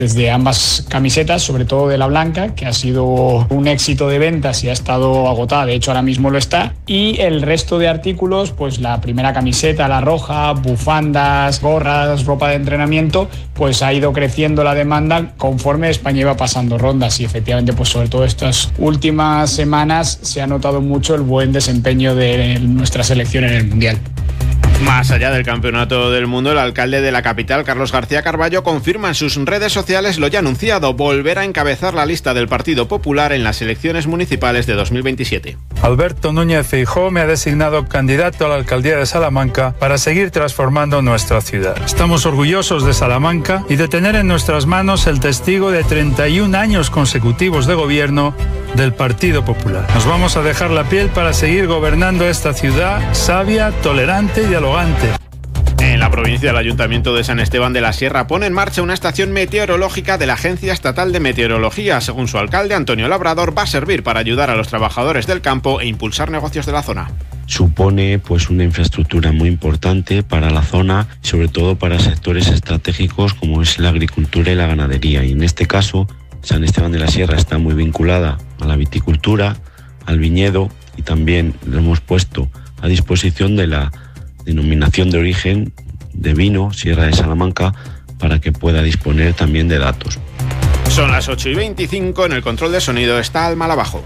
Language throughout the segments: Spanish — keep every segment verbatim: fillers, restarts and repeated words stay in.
desde ambas camisetas, sobre todo de la blanca, que ha sido un éxito de ventas y ha estado agotada, de hecho ahora mismo lo está, y el resto de artículos, pues la primera camiseta, la roja, bufandas, gorras, ropa de entrenamiento, pues ha ido creciendo la demanda conforme España iba pasando rondas y efectivamente, pues sobre todo estas últimas semanas se ha notado mucho el buen desempeño de nuestra selección en el Mundial. Más allá del Campeonato del Mundo, el alcalde de la capital, Carlos García Carballo, confirma en sus redes sociales lo ya anunciado, volver a encabezar la lista del Partido Popular en las elecciones municipales de dos mil veintisiete. Alberto Núñez Feijóo me ha designado candidato a la alcaldía de Salamanca para seguir transformando nuestra ciudad. Estamos orgullosos de Salamanca y de tener en nuestras manos el testigo de treinta y un años consecutivos de gobierno del Partido Popular. Nos vamos a dejar la piel para seguir gobernando esta ciudad sabia, tolerante y dialogante. En la provincia, el Ayuntamiento de San Esteban de la Sierra pone en marcha una estación meteorológica de la Agencia Estatal de Meteorología. Según su alcalde, Antonio Labrador, va a servir para ayudar a los trabajadores del campo e impulsar negocios de la zona. Supone pues una infraestructura muy importante para la zona, sobre todo para sectores estratégicos como es la agricultura y la ganadería. Y en este caso, San Esteban de la Sierra está muy vinculada a la viticultura, al viñedo, y también lo hemos puesto a disposición de la denominación de origen de vino Sierra de Salamanca para que pueda disponer también de datos. Son las ocho y veinticinco, en el control de sonido está Alma Labajo.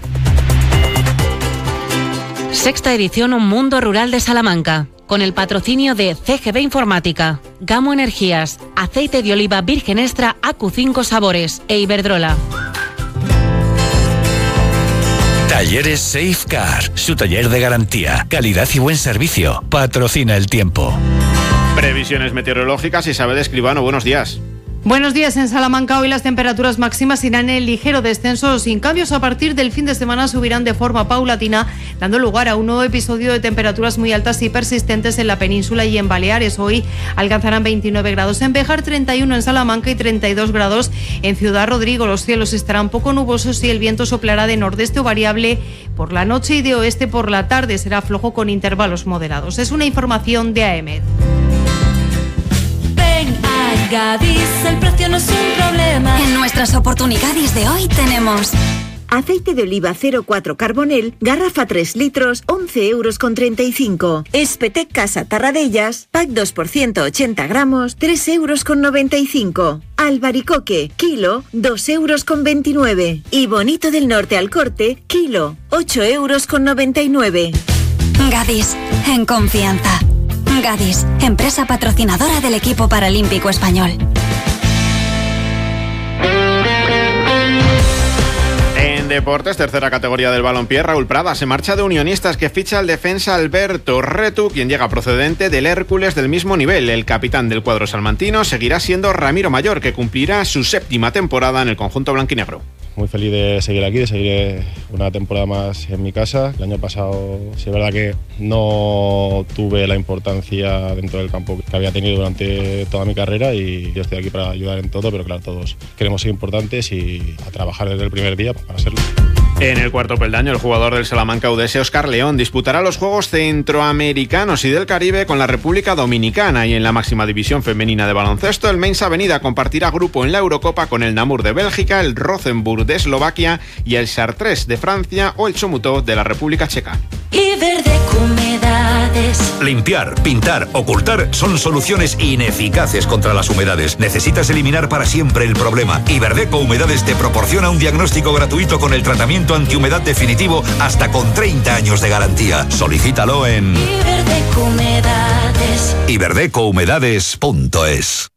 Sexta edición Un Mundo Rural de Salamanca, con el patrocinio de C G B Informática, Gamo Energías, Aceite de Oliva Virgen Extra A Q cinco Sabores e Iberdrola. Talleres Safecar, su taller de garantía, calidad y buen servicio. Patrocina el tiempo. Previsiones meteorológicas, Isabel Escribano, buenos días. Buenos días. En Salamanca hoy las temperaturas máximas irán en ligero descenso, sin cambios. A partir del fin de semana subirán de forma paulatina, dando lugar a un nuevo episodio de temperaturas muy altas y persistentes en la península y en Baleares. Hoy alcanzarán veintinueve grados en Béjar, treinta y uno en Salamanca y treinta y dos grados en Ciudad Rodrigo. Los cielos estarán poco nubosos y el viento soplará de nordeste o variable por la noche y de oeste por la tarde. Será flojo con intervalos moderados. Es una información de A E M E D. Gadis, el precio no es un problema. En nuestras oportunidades de hoy tenemos aceite de oliva cero cuatro Carbonel, garrafa tres litros, once euros con treinta y cinco. Espetec Casa Tarradellas, pack dos por ciento ochenta gramos, tres euros con noventa y cinco. Albaricoque, kilo, dos euros con veintinueve. Y Bonito del Norte al Corte, kilo, ocho euros con noventa y nueve. Gadis, en confianza. Gadis, empresa patrocinadora del equipo paralímpico español. En deportes, tercera categoría del balompié, Raúl Prada se marcha de Unionistas, que ficha al defensa Alberto Retu, quien llega procedente del Hércules del mismo nivel. El capitán del cuadro salmantino seguirá siendo Ramiro Mayor, que cumplirá su séptima temporada en el conjunto blanquinegro. Muy feliz de seguir aquí, de seguir una temporada más en mi casa. El año pasado sí es verdad que no tuve la importancia dentro del campo que había tenido durante toda mi carrera, y yo estoy aquí para ayudar en todo, pero claro, todos queremos ser importantes y a trabajar desde el primer día para serlo. En el cuarto peldaño, el jugador del Salamanca U D S, Óscar León, disputará los Juegos Centroamericanos y del Caribe con la República Dominicana. Y en la máxima división femenina de baloncesto, el Mainz Avenida compartirá grupo en la Eurocopa con el Namur de Bélgica, el Rosenburg de Eslovaquia y el Chartres de Francia o el Chomutov de la República Checa. Iberdeco Humedades. Limpiar, pintar, ocultar son soluciones ineficaces contra las humedades. Necesitas eliminar para siempre el problema. Iberdeco Humedades te proporciona un diagnóstico gratuito con el tratamiento antihumedad definitivo hasta con treinta años de garantía. Solicítalo en Iberdeco Humedades. iberdeco humedades punto es.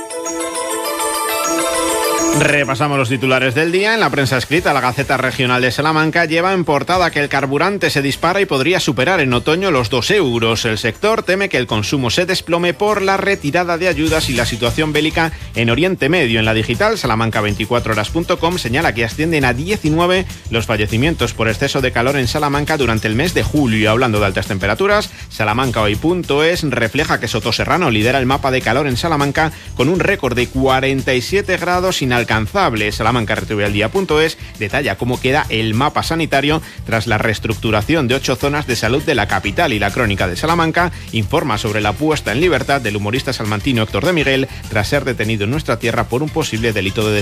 Repasamos los titulares del día. En la prensa escrita, la Gaceta Regional de Salamanca lleva en portada que el carburante se dispara y podría superar en otoño los dos euros. El sector teme que el consumo se desplome por la retirada de ayudas y la situación bélica en Oriente Medio. En la digital, salamanca veinticuatro horas punto com señala que ascienden a diecinueve los fallecimientos por exceso de calor en Salamanca durante el mes de julio. Y hablando de altas temperaturas, salamanca hoy punto es refleja que Sotoserrano lidera el mapa de calor en Salamanca con un récord de cuarenta y siete grados sin alcanzable. Salamanca R T V al día punto es detalla cómo queda el mapa sanitario tras la reestructuración de ocho zonas de salud de la capital, y la Crónica de Salamanca informa sobre la puesta en libertad del humorista salmantino Héctor de Miguel tras ser detenido en nuestra tierra por un posible delito de